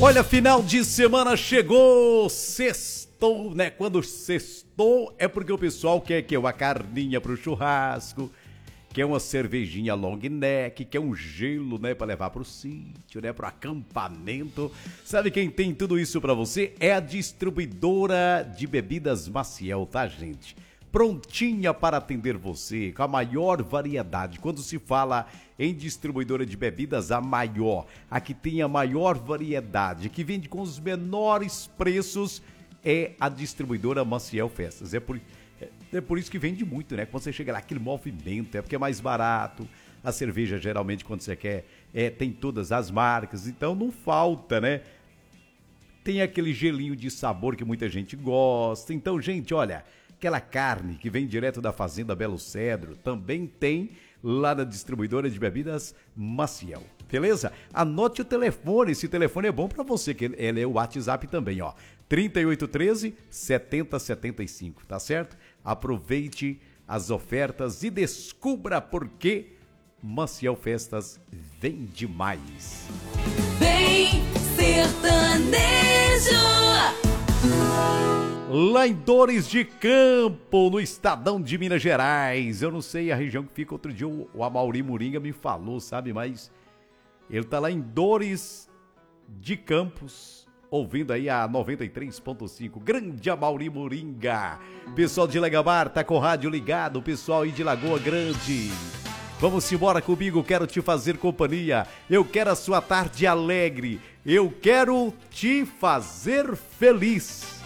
Olha, final de semana chegou, sextou, né? Quando sextou é porque o pessoal quer que uma carninha pro churrasco, quer uma cervejinha long neck, quer um gelo, né, pra levar pro sítio, né, pro acampamento. Sabe quem tem tudo isso pra você? É a distribuidora de bebidas Maciel, tá, gente? Prontinha para atender você, com a maior variedade. Quando se fala em distribuidora de bebidas, a maior, a que tem a maior variedade, que vende com os menores preços, é a distribuidora Maciel Festas. É por isso que vende muito, né? Quando você chega lá, aquele movimento, é porque é mais barato. A cerveja, geralmente, quando você quer, tem todas as marcas, então não falta, né? Tem aquele gelinho de sabor que muita gente gosta. Então, gente, olha, aquela carne que vem direto da fazenda Belo Cedro também tem lá na distribuidora de bebidas Maciel, beleza? Anote o telefone, esse telefone é bom pra você, que ele é o WhatsApp também, ó, 3813-7075, tá certo? Aproveite as ofertas e descubra por que Maciel Festas vende mais. Vem sertanejo! Lá em Dores de Campo, no estadão de Minas Gerais. Eu não sei a região que fica. Outro dia o Amauri Moringa me falou, sabe? Mas ele tá lá em Dores de Campos, ouvindo aí a 93.5. Grande Amauri Moringa. Pessoal de Legamar tá com o rádio ligado. Pessoal aí de Lagoa Grande. Vamos embora comigo, quero te fazer companhia. Eu quero a sua tarde alegre. Eu quero te fazer feliz.